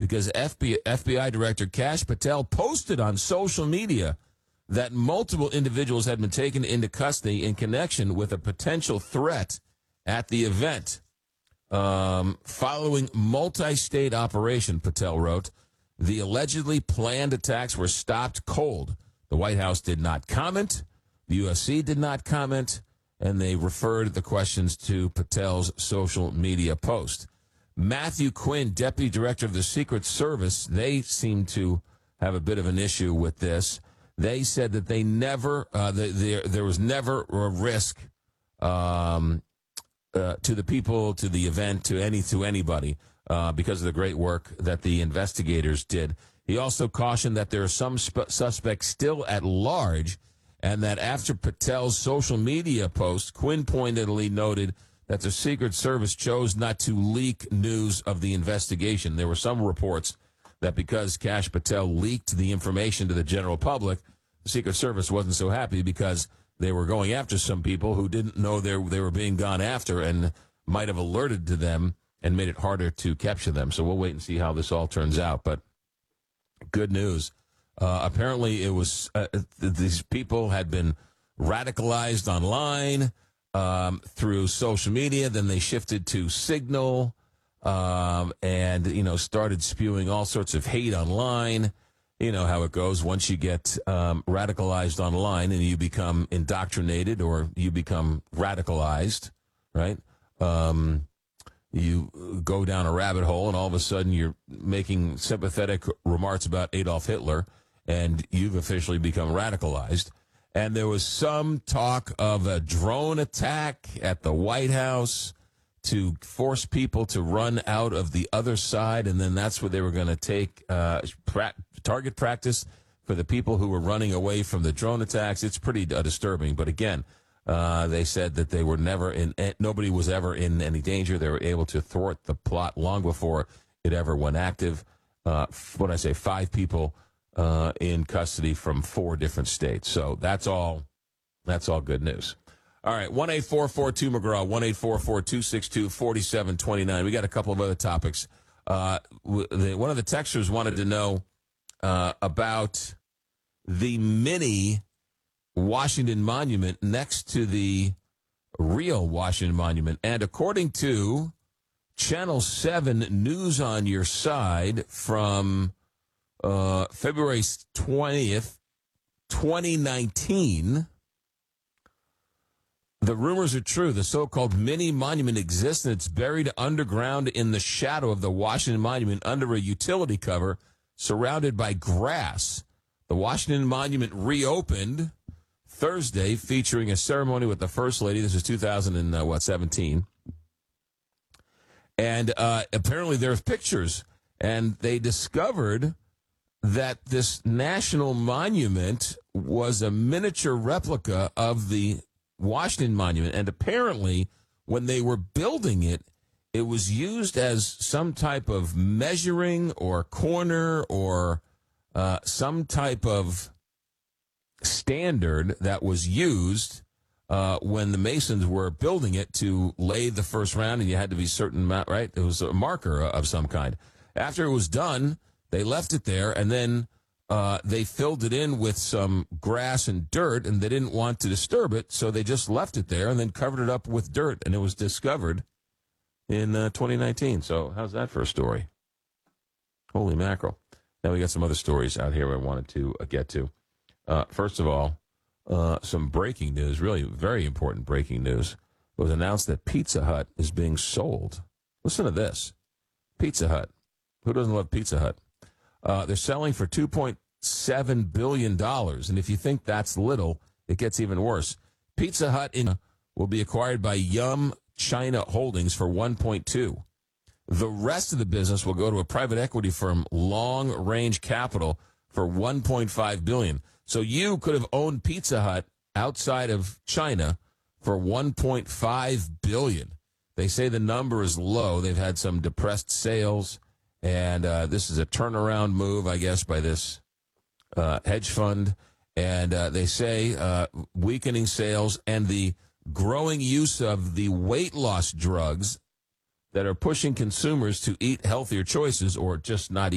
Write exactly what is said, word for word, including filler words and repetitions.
because F B I, F B I Director Kash Patel posted on social media that multiple individuals had been taken into custody in connection with a potential threat at the event. Um, following multi-state operation, Patel wrote, the allegedly planned attacks were stopped cold. The White House did not comment. The U S C did not comment. And they referred the questions to Patel's social media post. Matthew Quinn, Deputy Director of the Secret Service, they seem to have a bit of an issue with this. They said that they never, uh, the, there, there was never a risk um, uh, to the people, to the event, to any to anybody uh, because of the great work that the investigators did. He also cautioned that there are some sp- suspects still at large, and that after Patel's social media post, Quinn pointedly noted that the Secret Service chose not to leak news of the investigation. There were some reports that because Kash Patel leaked the information to the general public, the Secret Service wasn't so happy because they were going after some people who didn't know they they were being gone after and might have alerted to them and made it harder to capture them. So we'll wait and see how this all turns out. But good news. Uh, apparently, it was uh, these people had been radicalized online um, through social media. Then they shifted to Signal um, and, you know, started spewing all sorts of hate online. You know how it goes. Once you get um, radicalized online and you become indoctrinated or you become radicalized, right? Um, you go down a rabbit hole and all of a sudden you're making sympathetic remarks about Adolf Hitler. And you've officially become radicalized. And there was some talk of a drone attack at the White House to force people to run out of the other side. And then that's where they were going to take uh, pra- target practice for the people who were running away from the drone attacks. It's pretty uh, disturbing. But again, uh, they said that they were never in, nobody was ever in any danger. They were able to thwart the plot long before it ever went active. Uh, what I say, five people Uh, in custody from four different states. So that's all that's all good news. All right, one eight four four two McGraw, one eight four four two six two four seven two nine. We got a couple of other topics. Uh, the, one of the texters wanted to know uh, about the mini Washington Monument next to the real Washington Monument. And according to Channel seven News on Your Side from Uh, February twentieth, twenty nineteen, the rumors are true. The so-called mini monument exists, and it's buried underground in the shadow of the Washington Monument under a utility cover surrounded by grass. The Washington Monument reopened Thursday, featuring a ceremony with the First Lady. This is two thousand seventeen. And uh, apparently there's pictures, and they discovered that this national monument was a miniature replica of the Washington Monument. And apparently, when they were building it, it was used as some type of measuring or corner or uh, some type of standard that was used uh, when the Masons were building it to lay the first round, and you had to be certain amount, right? It was a marker of some kind. After it was done, they left it there, and then uh, they filled it in with some grass and dirt, and they didn't want to disturb it, so they just left it there and then covered it up with dirt, and it was discovered in uh, twenty nineteen. So how's that for a story? Holy mackerel. Now we got some other stories out here I wanted to uh, get to. Uh, first of all, uh, some breaking news, really very important breaking news. It was announced that Pizza Hut is being sold. Listen to this. Pizza Hut. Who doesn't love Pizza Hut? Uh, they're selling for two point seven billion dollars. And if you think that's little, it gets even worse. Pizza Hut in, will be acquired by Yum China Holdings for one point two. The rest of the business will go to a private equity firm, Long Range Capital, for one point five billion dollars. So you could have owned Pizza Hut outside of China for one point five billion dollars. They say the number is low. They've had some depressed sales. And uh, this is a turnaround move, I guess, by this uh, hedge fund. And uh, they say uh, weakening sales and the growing use of the weight loss drugs that are pushing consumers to eat healthier choices or just not